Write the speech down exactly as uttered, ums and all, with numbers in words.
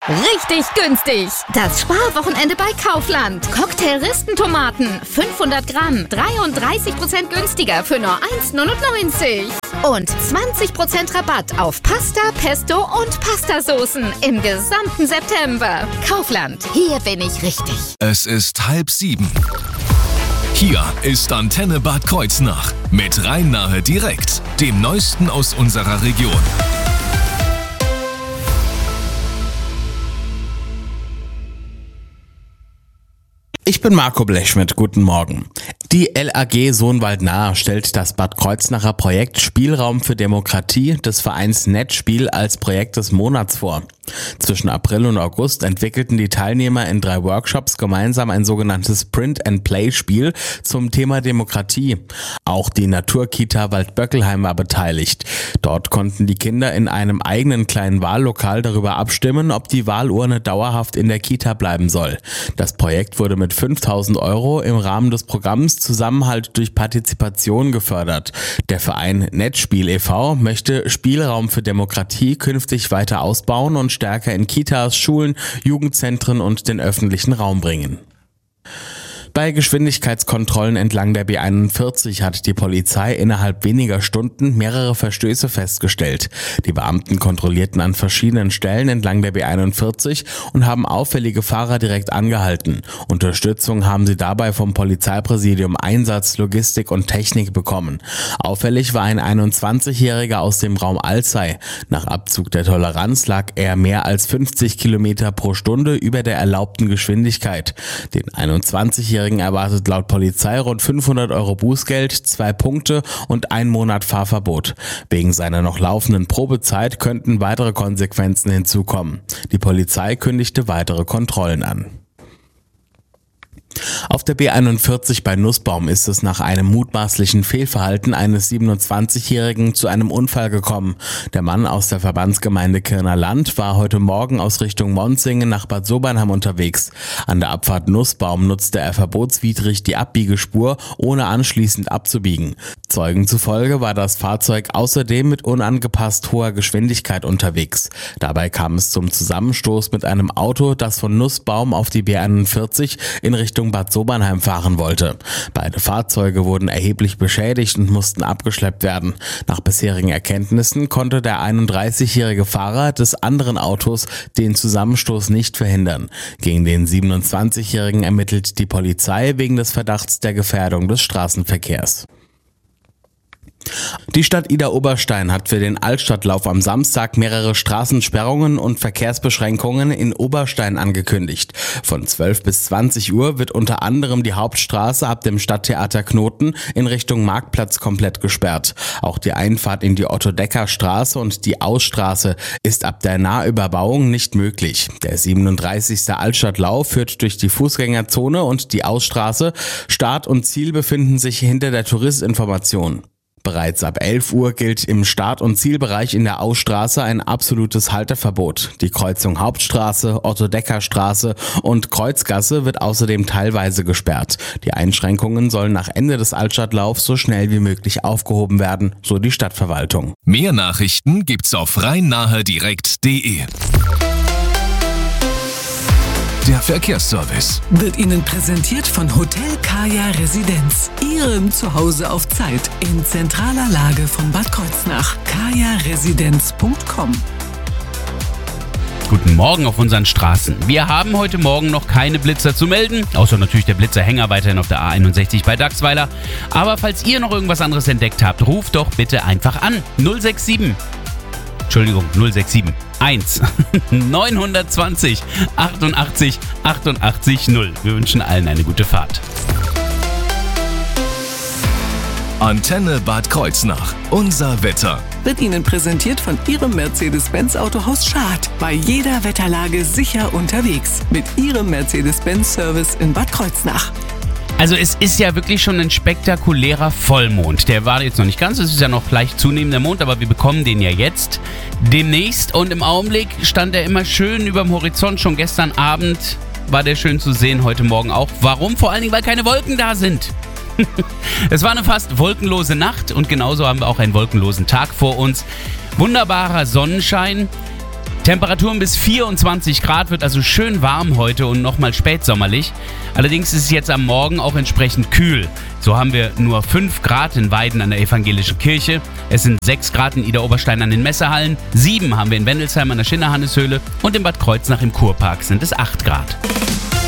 Richtig günstig. Das Sparwochenende bei Kaufland. Cocktail-Ristentomaten, fünfhundert Gramm, dreiunddreißig Prozent günstiger für nur eins Komma neunundneunzig. Und zwanzig Prozent Rabatt auf Pasta, Pesto und Pastasoßen im gesamten September. Kaufland, hier bin ich richtig. Es ist halb sieben. Hier ist Antenne Bad Kreuznach mit Rhein-Nahe direkt, dem Neuesten aus unserer Region. Ich bin Marco Blechschmidt, guten Morgen. Die L A G Sohnwald-Nahe stellt das Bad Kreuznacher Projekt Spielraum für Demokratie des Vereins Netzspiel als Projekt des Monats vor. Zwischen April und August entwickelten die Teilnehmer in drei Workshops gemeinsam ein sogenanntes Print-and-Play-Spiel zum Thema Demokratie. Auch die Naturkita Waldböckelheim war beteiligt. Dort konnten die Kinder in einem eigenen kleinen Wahllokal darüber abstimmen, ob die Wahlurne dauerhaft in der Kita bleiben soll. Das Projekt wurde mit fünftausend Euro im Rahmen des Programms Zusammenhalt durch Partizipation gefördert. Der Verein Netzspiel e V möchte Spielraum für Demokratie künftig weiter ausbauen und stärker in Kitas, Schulen, Jugendzentren und den öffentlichen Raum bringen. Bei Geschwindigkeitskontrollen entlang der B einundvierzig hat die Polizei innerhalb weniger Stunden mehrere Verstöße festgestellt. Die Beamten kontrollierten an verschiedenen Stellen entlang der B einundvierzig und haben auffällige Fahrer direkt angehalten. Unterstützung haben sie dabei vom Polizeipräsidium Einsatz, Logistik und Technik bekommen. Auffällig war ein einundzwanzigjähriger aus dem Raum Alzey. Nach Abzug der Toleranz lag er mehr als fünfzig Kilometer pro Stunde über der erlaubten Geschwindigkeit. Den einundzwanzigjährigen erwartet laut Polizei rund fünfhundert Euro Bußgeld, zwei Punkte und ein Monat Fahrverbot. Wegen seiner noch laufenden Probezeit könnten weitere Konsequenzen hinzukommen. Die Polizei kündigte weitere Kontrollen an. Auf der B einundvierzig bei Nussbaum ist es nach einem mutmaßlichen Fehlverhalten eines siebenundzwanzigjährigen zu einem Unfall gekommen. Der Mann aus der Verbandsgemeinde Kirner Land war heute Morgen aus Richtung Monzingen nach Bad Sobernheim unterwegs. An der Abfahrt Nussbaum nutzte er verbotswidrig die Abbiegespur, ohne anschließend abzubiegen. Zeugen zufolge war das Fahrzeug außerdem mit unangepasst hoher Geschwindigkeit unterwegs. Dabei kam es zum Zusammenstoß mit einem Auto, das von Nussbaum auf die B einundvierzig in Richtung Bad Sobernheim fahren wollte. Beide Fahrzeuge wurden erheblich beschädigt und mussten abgeschleppt werden. Nach bisherigen Erkenntnissen konnte der einunddreißigjährige Fahrer des anderen Autos den Zusammenstoß nicht verhindern. Gegen den siebenundzwanzigjährigen ermittelt die Polizei wegen des Verdachts der Gefährdung des Straßenverkehrs. Die Stadt Idar-Oberstein hat für den Altstadtlauf am Samstag mehrere Straßensperrungen und Verkehrsbeschränkungen in Oberstein angekündigt. Von zwölf bis zwanzig Uhr wird unter anderem die Hauptstraße ab dem Stadttheater Knoten in Richtung Marktplatz komplett gesperrt. Auch die Einfahrt in die Otto-Decker-Straße und die Ausstraße ist ab der Nahüberbauung nicht möglich. Der siebenunddreißigste Altstadtlauf führt durch die Fußgängerzone und die Ausstraße. Start und Ziel befinden sich hinter der Touristinformation. Bereits ab elf Uhr gilt im Start- und Zielbereich in der Ausstraße ein absolutes Halteverbot. Die Kreuzung Hauptstraße, Otto-Decker-Straße und Kreuzgasse wird außerdem teilweise gesperrt. Die Einschränkungen sollen nach Ende des Altstadtlaufs so schnell wie möglich aufgehoben werden, so die Stadtverwaltung. Mehr Nachrichten gibt's auf rhein-nahe direkt punkt de. Der Verkehrsservice wird Ihnen präsentiert von Hotel Kaya Residenz. Ihrem Zuhause auf Zeit in zentraler Lage von Bad Kreuznach. kaya residenz punkt com. Guten Morgen auf unseren Straßen. Wir haben heute Morgen noch keine Blitzer zu melden, außer natürlich der Blitzerhänger weiterhin auf der A einundsechzig bei Dachsweiler. Aber falls ihr noch irgendwas anderes entdeckt habt, ruft doch bitte einfach an. null sechs sieben. Entschuldigung, null sechs sieben. eins neunhundertzwanzig achtundachtzig achtundachtzig null. Wir wünschen allen eine gute Fahrt. Antenne Bad Kreuznach. Unser Wetter. Wird Ihnen präsentiert von Ihrem Mercedes-Benz Autohaus Schad. Bei jeder Wetterlage sicher unterwegs. Mit Ihrem Mercedes-Benz-Service in Bad Kreuznach. Also es ist ja wirklich schon ein spektakulärer Vollmond. Der war jetzt noch nicht ganz, es ist ja noch leicht zunehmender Mond, aber wir bekommen den ja jetzt demnächst. Und im Augenblick stand er immer schön überm Horizont. Schon gestern Abend war der schön zu sehen, heute Morgen auch. Warum? Vor allen Dingen, weil keine Wolken da sind. Es war eine fast wolkenlose Nacht und genauso haben wir auch einen wolkenlosen Tag vor uns. Wunderbarer Sonnenschein. Temperaturen bis vierundzwanzig Grad, wird also schön warm heute und nochmal spätsommerlich. Allerdings ist es jetzt am Morgen auch entsprechend kühl. So haben wir nur fünf Grad in Weiden an der Evangelischen Kirche. Es sind sechs Grad in Idar-Oberstein an den Messehallen. sieben haben wir in Wendelsheim an der Schinderhanneshöhle. Und in Bad Kreuznach im Kurpark sind es acht Grad.